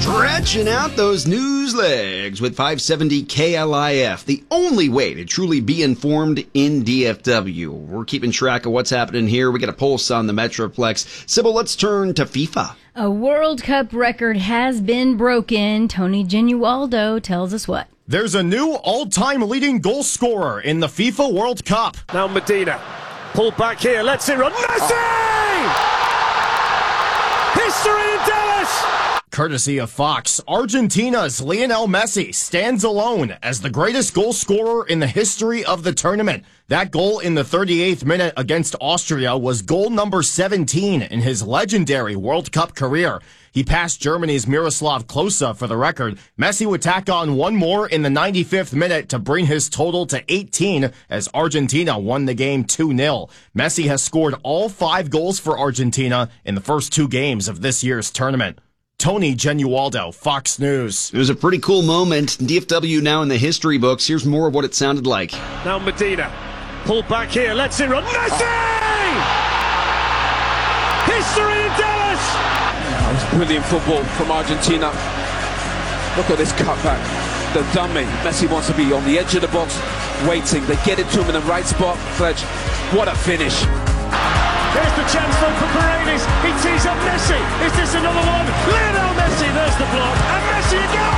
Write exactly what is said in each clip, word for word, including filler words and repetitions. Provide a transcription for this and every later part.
Stretching out those news legs with five seventy K L I F, the only way to truly be informed in D F W. We're keeping track of what's happening here. We got a pulse on the Metroplex. Sybil, let's turn to FIFA. A World Cup record has been broken. Tony Genualdo tells us what. There's a new all-time leading goal scorer in the FIFA World Cup. Now Medina, pulled back here, lets it run. Messi! History in Dallas! Courtesy of Fox, Argentina's Lionel Messi stands alone as the greatest goal scorer in the history of the tournament. That goal in the thirty-eighth minute against Austria was goal number seventeen in his legendary World Cup career. He passed Germany's Miroslav Klose for the record. Messi would tack on one more in the ninety-fifth minute to bring his total to eighteen as Argentina won the game two nil. Messi has scored all five goals for Argentina in the first two games of this year's tournament. Tony Genualdo, Fox News. It was a pretty cool moment. D F W now in the history books. Here's more of what it sounded like. Now Medina, pulled back here, lets it run. Messi! History in Dallas! That was brilliant football from Argentina. Look at this cutback. The dummy. Messi wants to be on the edge of the box, waiting. They get it to him in the right spot. Fletch, what a finish. Here's the chance for Paredes. He tees up Messi. Is this another one? Lionel Messi, there's the block. And Messi again.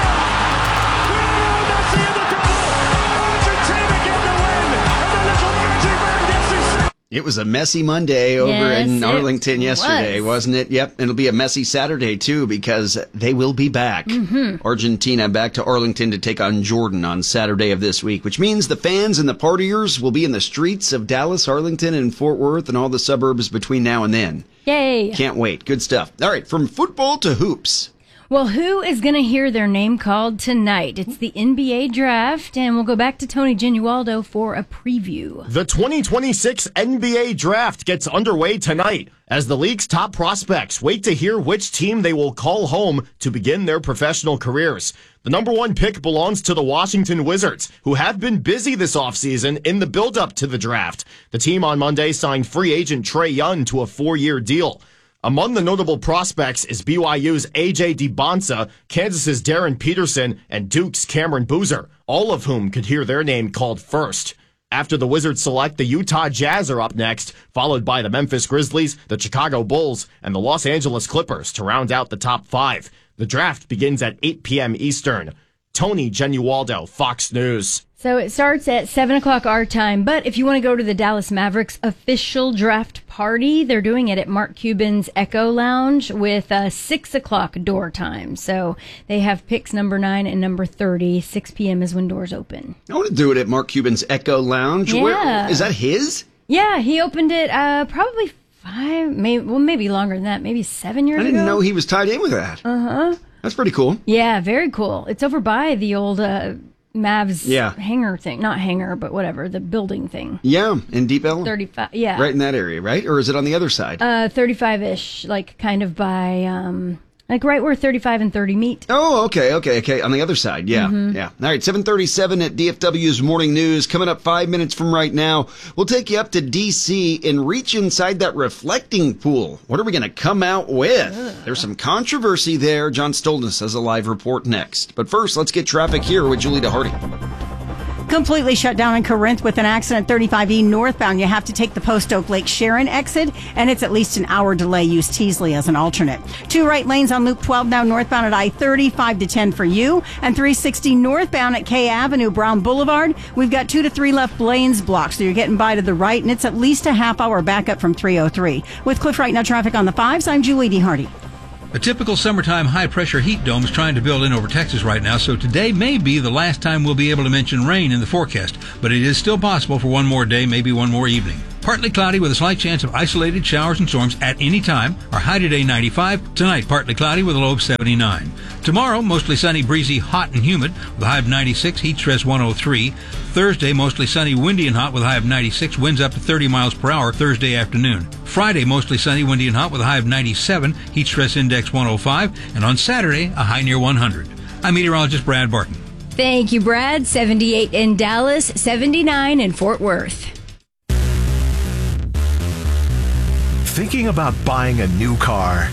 Lionel Messi in the goal. Argentina get the win. And the little magic man gets his... It was a messy Monday over Yes, in it Arlington yesterday, was. wasn't it? Yep. It'll be a messy Saturday, too, because they will be back. Mm-hmm. Argentina back to Arlington to take on Jordan on Saturday of this week, which means the fans and the partiers will be in the streets of Dallas, Arlington, and Fort Worth and all the suburbs between now and then. Yay. Can't wait. Good stuff. All right, from football to hoops. Well, who is going to hear their name called tonight? It's the N B A draft, and we'll go back to Tony Genualdo for a preview. The twenty twenty-six N B A draft gets underway tonight as the league's top prospects wait to hear which team they will call home to begin their professional careers. The number one pick belongs to the Washington Wizards, who have been busy this offseason in the build-up to the draft. The team on Monday signed free agent Trae Young to a four-year deal. Among the notable prospects is B Y U's A J DeBonsa, Kansas's Darren Peterson, and Duke's Cameron Boozer, all of whom could hear their name called first. After the Wizards select, the Utah Jazz are up next, followed by the Memphis Grizzlies, the Chicago Bulls, and the Los Angeles Clippers to round out the top five. The draft begins at eight p.m. Eastern. Tony Genualdo, Fox News. So it starts at seven o'clock our time, but if you want to go to the Dallas Mavericks official draft party, they're doing it at Mark Cuban's Echo Lounge with a six o'clock door time. So they have picks number nine and number thirty. six p.m. is when doors open. I want to do it at Mark Cuban's Echo Lounge. Yeah. Where, is that his? Yeah, he opened it uh, probably five, maybe, well, maybe longer than that, maybe seven years I ago. didn't know he was tied in with that. Uh-huh. That's pretty cool. Yeah, very cool. It's over by the old uh, Mavs Yeah. hangar thing. Not hangar, but whatever, the building thing. Yeah, in Deep Ellum. thirty-five, yeah. Right in that area, right? Or is it on the other side? Uh, thirty-five-ish, like kind of by, um, like right where thirty-five and thirty meet. Oh, okay, okay, okay. On the other side, yeah, Mm-hmm. yeah. All right, seven thirty-seven at D F W's Morning News. Coming up five minutes from right now, we'll take you up to D C and reach inside that reflecting pool. What are we going to come out with? Ugh. There's some controversy there. John Stolness has a live report next. But first, let's get traffic here with Julie DeHardy. Completely shut down in Corinth with an accident thirty-five E northbound. You have to take the Post Oak Lake Sharon exit, and it's at least an hour delay. Use Teasley as an alternate. Two right lanes on Loop twelve now northbound at I thirty, five to ten for you, and three sixty northbound at K Avenue, Brown Boulevard. We've got two to three left lanes blocked, so you're getting by to the right, and it's at least a half hour backup from three oh three. With Cliff Right Now traffic on the fives, I'm Julie DeHardy. A typical summertime high-pressure heat dome is trying to build in over Texas right now, so today may be the last time we'll be able to mention rain in the forecast, but it is still possible for one more day, maybe one more evening. Partly cloudy with a slight chance of isolated showers and storms at any time. Our high today ninety-five. Tonight, partly cloudy with a low of seventy-nine. Tomorrow, mostly sunny, breezy, hot and humid with a high of ninety-six, heat stress one oh three. Thursday, mostly sunny, windy and hot with a high of ninety-six, winds up to thirty miles per hour Thursday afternoon. Friday, mostly sunny, windy and hot with a high of ninety-seven, heat stress index one oh five. And on Saturday, a high near one hundred. I'm meteorologist Brad Barton. Thank you, Brad. seventy-eight in Dallas, seventy-nine in Fort Worth. Thinking about buying a new car?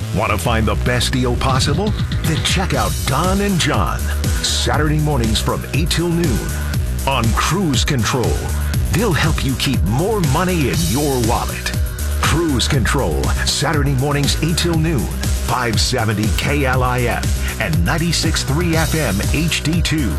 Want to find the best deal possible? Then check out Don and John, Saturday mornings from eight till noon on Cruise Control. They'll help you keep more money in your wallet. Cruise Control, Saturday mornings eight till noon, five seventy K L I F and ninety-six point three F M H D two.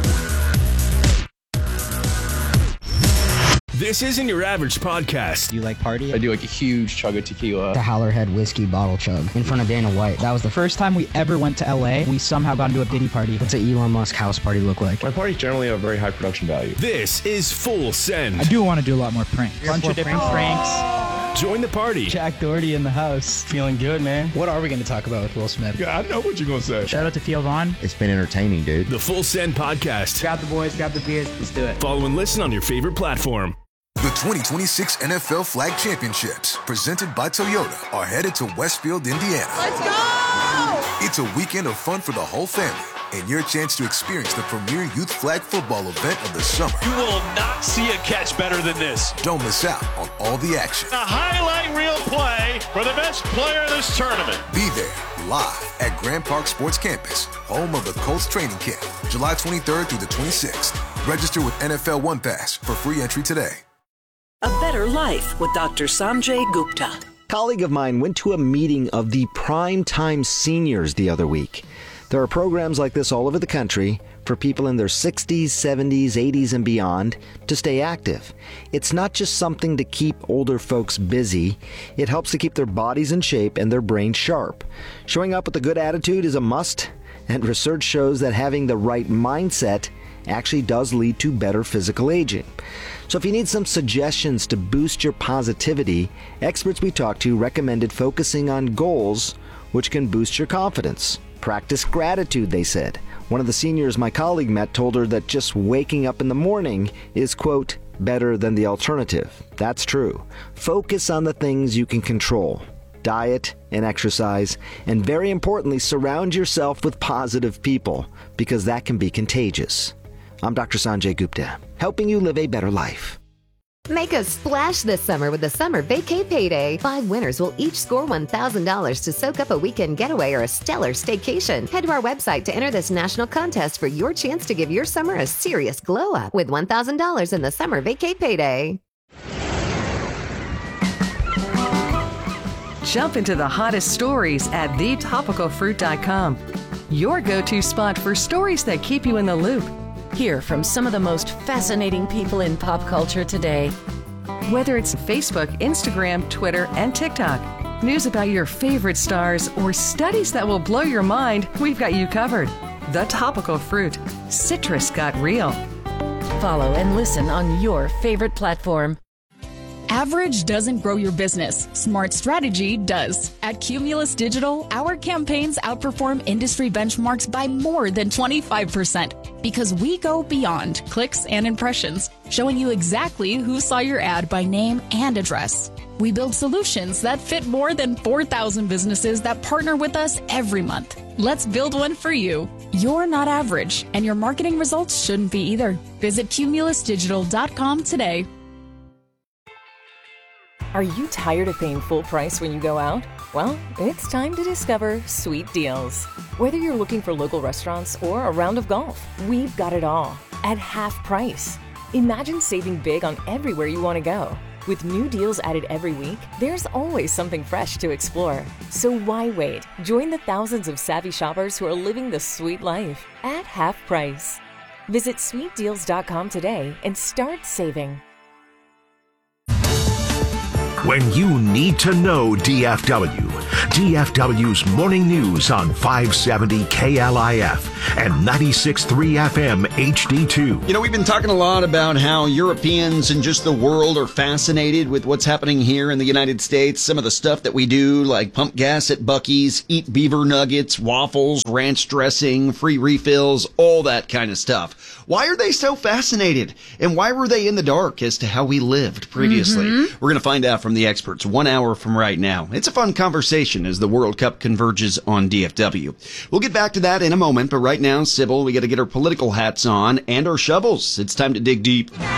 This isn't your average podcast. Do you like party? I do like a huge chug of tequila. The Howlerhead whiskey bottle chug in front of Dana White. That was the first time we ever went to L A. We somehow got into a Diddy party. What's an Elon Musk house party look like? My parties generally have a very high production value. This is Full Send. I do want to do a lot more pranks. A bunch of different pranks. Join the party. Jack Doherty in the house. Feeling good, man. What are we going to talk about with Will Smith? Yeah, I know what you're going to say. Shout out to Theo Vaughn. It's been entertaining, dude. The Full Send podcast. Grab the boys, grab the beers. Let's do it. Follow and listen on your favorite platform. The twenty twenty-six N F L Flag Championships, presented by Toyota, are headed to Westfield, Indiana. Let's go! It's a weekend of fun for the whole family and your chance to experience the premier youth flag football event of the summer. You will not see a catch better than this. Don't miss out on all the action. A highlight reel play for the best player in this tournament. Be there live at Grand Park Sports Campus, home of the Colts training camp, July twenty-third through the twenty-sixth. Register with N F L One Pass for free entry today. A Better Life with Doctor Sanjay Gupta. A colleague of mine went to a meeting of the Prime Time Seniors the other week. There are programs like this all over the country for people in their sixties, seventies, eighties, and beyond to stay active. It's not just something to keep older folks busy. It helps to keep their bodies in shape and their brains sharp. Showing up with a good attitude is a must, and research shows that having the right mindset actually does lead to better physical aging. So if you need some suggestions to boost your positivity, experts we talked to recommended focusing on goals which can boost your confidence. Practice gratitude, they said. One of the seniors my colleague met told her that just waking up in the morning is, quote, better than the alternative. That's true. Focus on the things you can control. Diet and exercise, and very importantly, surround yourself with positive people, because that can be contagious. I'm Doctor Sanjay Gupta, helping you live a better life. Make a splash this summer with the Summer Vacay Payday. Five winners will each score one thousand dollars to soak up a weekend getaway or a stellar staycation. Head to our website to enter this national contest for your chance to give your summer a serious glow up with one thousand dollars in the Summer Vacay Payday. Jump into the hottest stories at the topical fruit dot com. Your go-to spot for stories that keep you in the loop. Hear from some of the most fascinating people in pop culture today. Whether it's Facebook, Instagram, Twitter, and TikTok, news about your favorite stars, or studies that will blow your mind, we've got you covered. The Topical Fruit. Citrus got real. Follow and listen on your favorite platform. Average doesn't grow your business. Smart strategy does. At Cumulus Digital, our campaigns outperform industry benchmarks by more than twenty-five percent because we go beyond clicks and impressions, showing you exactly who saw your ad by name and address. We build solutions that fit more than four thousand businesses that partner with us every month. Let's build one for you. You're not average, and your marketing results shouldn't be either. Visit cumulus digital dot com today. Are you tired of paying full price when you go out? Well, it's time to discover Sweet Deals. Whether you're looking for local restaurants or a round of golf, we've got it all at half price. Imagine saving big on everywhere you want to go. With new deals added every week, there's always something fresh to explore. So why wait? Join the thousands of savvy shoppers who are living the sweet life at half price. Visit sweet deals dot com today and start saving. When you need to know D F W, D F W's Morning News on five seventy K L I F and ninety-six point three F M H D two. You know, we've been talking a lot about how Europeans and just the world are fascinated with what's happening here in the United States. Some of the stuff that we do, like pump gas at Buc-ee's, eat beaver nuggets, waffles, ranch dressing, free refills, all that kind of stuff. Why are they so fascinated? And why were they in the dark as to how we lived previously? Mm-hmm. We're going to find out from the experts one hour from right now. It's a fun conversation as the World Cup converges on D F W. We'll get back to that in a moment, but right now, Sybil, we got to get our political hats on and our shovels. It's time to dig deep.